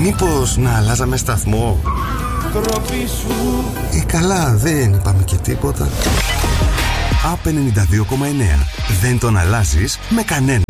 Μήπως να αλλάζαμε σταθμό? Καλά, δεν είπαμε και τίποτα. A92,9. Δεν τον αλλάζεις με κανένα.